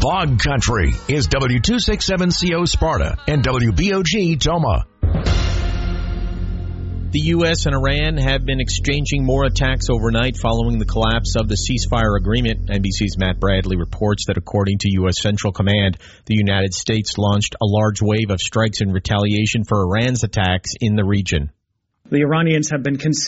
Hog Country is W267CO Sparta and WBOG Toma. The U.S. and Iran have been exchanging more attacks overnight following the collapse of the ceasefire agreement. NBC's Matt Bradley reports that according to U.S. Central Command, the United States launched a large wave of strikes in retaliation for Iran's attacks in the region. The Iranians have been